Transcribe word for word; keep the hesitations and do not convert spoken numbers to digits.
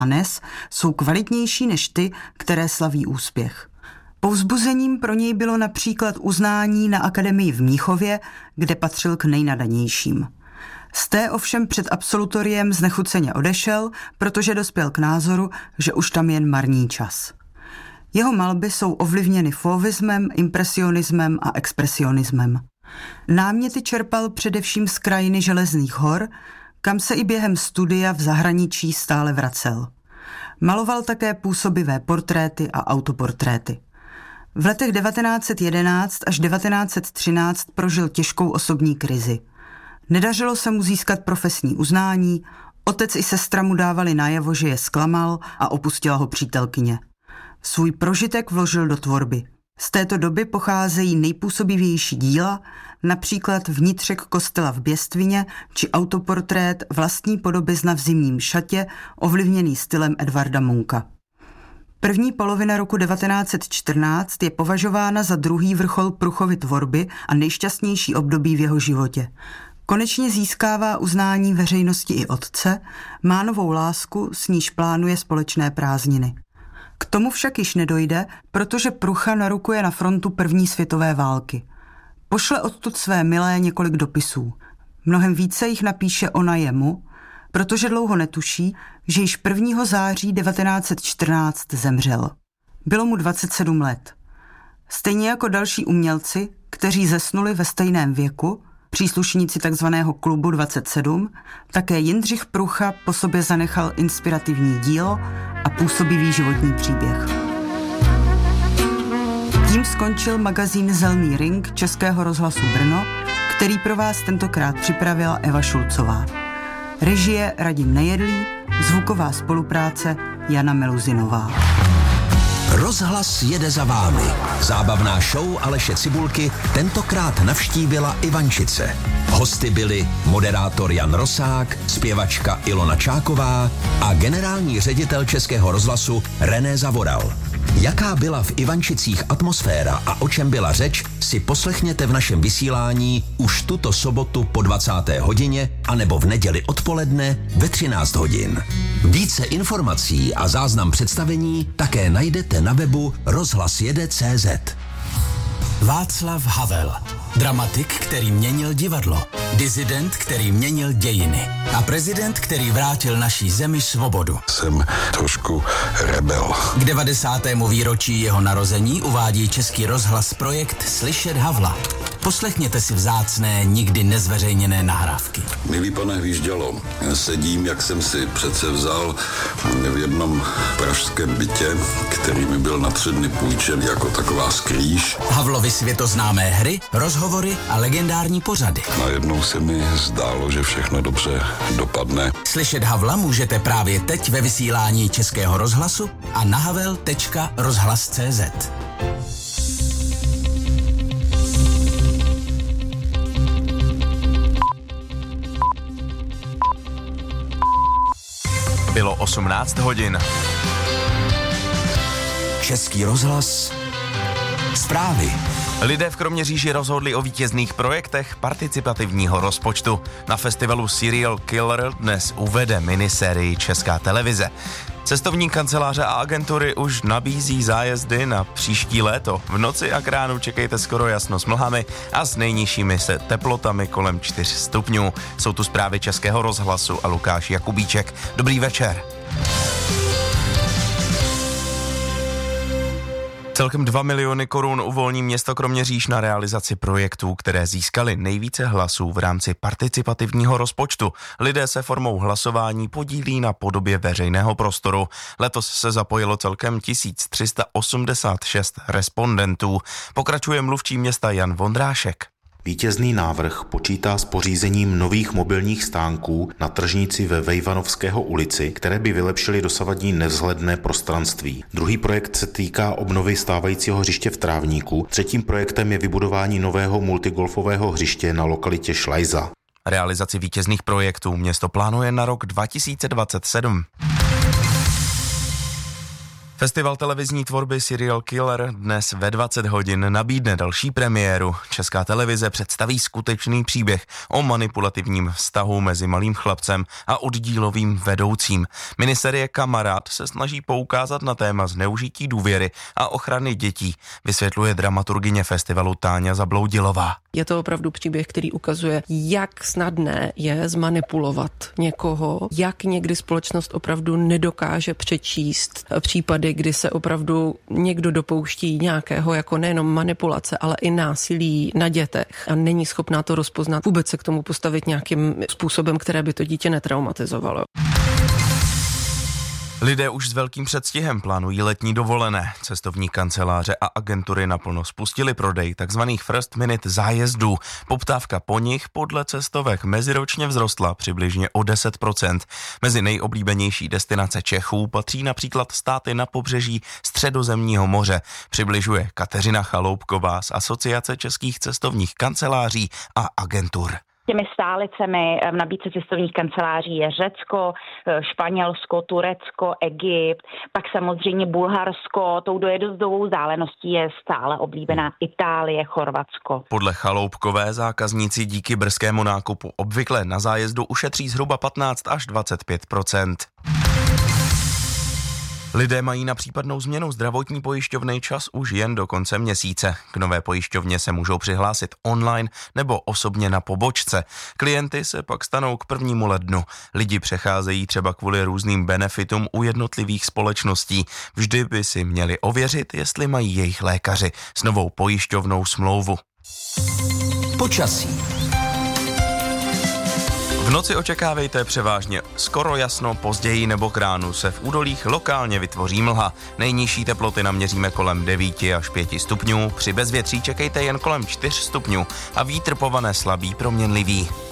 Anes jsou kvalitnější než ty, které slaví úspěch. Povzbuzením pro něj bylo například uznání na akademii v Mnichově, kde patřil k nejnadanějším. Z té ovšem před absolutoriem znechuceně odešel, protože dospěl k názoru, že už tam jen marní čas. Jeho malby jsou ovlivněny fauvismem, impresionismem a expresionismem. Náměty čerpal především z krajiny Železných hor, kam se i během studia v zahraničí stále vracel. Maloval také působivé portréty a autoportréty. V letech devatenáct set jedenáct až devatenáct set třináct prožil těžkou osobní krizi. Nedařilo se mu získat profesní uznání, otec i sestra mu dávali najevo, že je zklamal a opustila ho přítelkyně. Svůj prožitek vložil do tvorby. Z této doby pocházejí nejpůsobivější díla, například Vnitřek kostela v Běstvině či autoportrét vlastní podobizna v zimním šatě, ovlivněný stylem Edvarda Munka. První polovina roku devatenáct set čtrnáct je považována za druhý vrchol Pruchovy tvorby a nejšťastnější období v jeho životě. Konečně získává uznání veřejnosti i otce, má novou lásku, s níž plánuje společné prázdniny. K tomu však již nedojde, protože Prucha narukuje na frontu první světové války. Pošle odtud své milé několik dopisů. Mnohem více jich napíše ona jemu, protože dlouho netuší, že již prvního září devatenáct set čtrnáct zemřel. Bylo mu dvacet sedm let. Stejně jako další umělci, kteří zesnuli ve stejném věku, příslušníci takzvaného klubu dvacet sedm, také Jindřich Prucha po sobě zanechal inspirativní dílo a působivý životní příběh. Tím skončil magazín Zelný ring Českého rozhlasu Brno, který pro vás tentokrát připravila Eva Šulcová. Režie Radim Nejedlý, zvuková spolupráce Jana Meluzinová. Rozhlas jede za vámi. Zábavná show Aleše Cibulky tentokrát navštívila Ivančice. Hosty byli moderátor Jan Rosák, zpěvačka Ilona Čáková a generální ředitel Českého rozhlasu René Zavoral. Jaká byla v Ivančicích atmosféra a o čem byla řeč, si poslechněte v našem vysílání už tuto sobotu po dvacáté hodině anebo v neděli odpoledne ve třináct hodin. Více informací a záznam představení také najdete na webu rozhlas jede tečka cé zet. Václav Havel, dramatik, který měnil divadlo, disident, který měnil dějiny a prezident, který vrátil naší zemi svobodu. Jsem trošku rebel. K devadesátému výročí jeho narození uvádí Český rozhlas projekt Slyšet Havla. Poslechněte si vzácné, nikdy nezveřejněné nahrávky. Milý pane Hvíždělo, sedím, jak jsem si přece vzal v jednom pražském bytě, který mi byl na tři dny půjčen jako taková skrýž. Havlovy světoznámé hry, rozhovory a legendární pořady. Najednou se mi zdálo, že všechno dobře dopadne. Slyšet Havla můžete právě teď ve vysílání Českého rozhlasu a na havel tečka rozhlas tečka cé zet. Bylo osmnáct hodin. Český rozhlas. Zprávy. Lidé v Kroměříži rozhodli o vítězných projektech participativního rozpočtu. Na festivalu Serial Killer dnes uvede minisérii Česká televize. Cestovní kanceláře a agentury už nabízí zájezdy na příští léto. V noci a k ránu čekejte skoro jasno s mlhami a s nejnižšími se teplotami kolem čtyř stupňů. Jsou tu zprávy Českého rozhlasu a Lukáš Jakubíček. Dobrý večer. Celkem dva miliony korun uvolní město Kroměříž na realizaci projektů, které získaly nejvíce hlasů v rámci participativního rozpočtu. Lidé se formou hlasování podílí na podobě veřejného prostoru. Letos se zapojilo celkem tisíc tři sta osmdesát šest respondentů. Pokračuje mluvčí města Jan Vondrášek. Vítězný návrh počítá s pořízením nových mobilních stánků na tržnici ve Vejvanovského ulici, které by vylepšily dosavadní nevzhledné prostranství. Druhý projekt se týká obnovy stávajícího hřiště v Trávníku. Třetím projektem je vybudování nového multigolfového hřiště na lokalitě Šlajza. Realizaci vítězných projektů město plánuje na rok dva tisíce dvacet sedm. Festival televizní tvorby Serial Killer dnes ve dvacet hodin nabídne další premiéru. Česká televize představí skutečný příběh o manipulativním vztahu mezi malým chlapcem a oddílovým vedoucím. Miniserie Kamarád se snaží poukázat na téma zneužití důvěry a ochrany dětí, vysvětluje dramaturgyně festivalu Táňa Zabloudilová. Je to opravdu příběh, který ukazuje, jak snadné je zmanipulovat někoho, jak někdy společnost opravdu nedokáže přečíst případy, kdy se opravdu někdo dopouští nějakého jako nejenom manipulace, ale i násilí na dětech a není schopná to rozpoznat, vůbec se k tomu postavit nějakým způsobem, které by to dítě netraumatizovalo. Lidé už s velkým předstihem plánují letní dovolené. Cestovní kanceláře a agentury naplno spustily prodej tzv. First minute zájezdů. Poptávka po nich podle cestovek meziročně vzrostla přibližně o deset procent. Mezi nejoblíbenější destinace Čechů patří například státy na pobřeží Středozemního moře. Přibližuje Kateřina Chaloupková z Asociace českých cestovních kanceláří a agentur. Těmi stálicemi v nabídce cestovních kanceláří je Řecko, Španělsko, Turecko, Egypt, pak samozřejmě Bulharsko, tou dojezdovou vzdáleností je stále oblíbená Itálie, Chorvatsko. Podle Chaloupkové zákazníci díky brzkému nákupu obvykle na zájezdu ušetří zhruba patnáct až dvacet pět procent. Lidé mají na případnou změnu zdravotní pojišťovny čas už jen do konce měsíce. K nové pojišťovně se můžou přihlásit online nebo osobně na pobočce. Klienty se pak stanou k prvnímu lednu. Lidi přecházejí třeba kvůli různým benefitům u jednotlivých společností. Vždy by si měli ověřit, jestli mají jejich lékaři s novou pojišťovnou smlouvu. Počasí. V noci očekávejte převážně skoro jasno, později nebo k ránu se v údolích lokálně vytvoří mlha. Nejnižší teploty naměříme kolem devět až pět stupňů, při bezvětří čekejte jen kolem čtyř stupňů a vítr povane slabý proměnlivý.